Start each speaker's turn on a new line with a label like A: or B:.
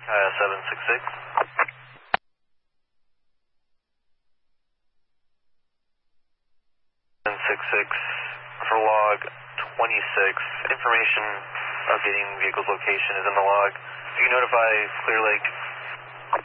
A: 766. 766 for log 26. Information updating vehicle's location is in the log. You can notify Clear Lake